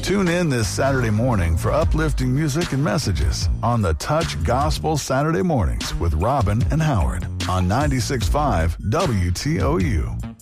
Tune in this Saturday morning for uplifting music and messages on the Touch Gospel Saturday Mornings with Robin and Howard on 96.5 WTOU.